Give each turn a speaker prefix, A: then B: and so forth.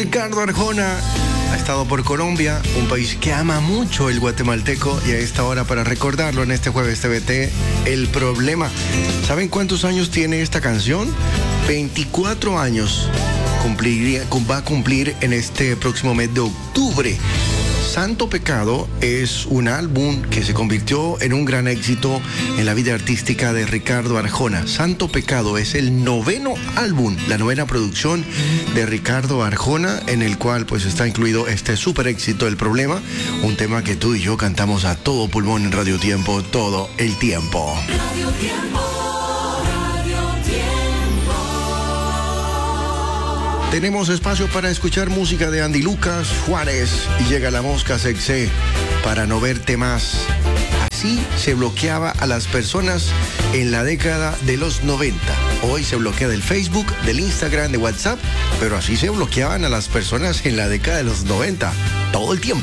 A: Ricardo Arjona ha estado por Colombia, un país que ama mucho el guatemalteco, y a esta hora para recordarlo en este jueves TVT, El Problema. ¿Saben cuántos años tiene esta canción? 24 años. Va a cumplir en este próximo mes de octubre. Santo Pecado es un álbum que se convirtió en un gran éxito en la vida artística de Ricardo Arjona. Santo Pecado es el 9º álbum, la 9ª producción de Ricardo Arjona, en el cual pues está incluido este súper éxito, El Problema, un tema que tú y yo cantamos a todo pulmón en Radio Tiempo todo el tiempo.
B: Radio Tiempo.
A: Tenemos espacio para escuchar música de Andy Lucas, Juárez, y llega La Mosca Sexé, Para no verte más. Así se bloqueaba a las personas en la década de los 90. Hoy se bloquea del Facebook, del Instagram, de WhatsApp, pero así se bloqueaban a las personas en la década de los 90, todo el tiempo.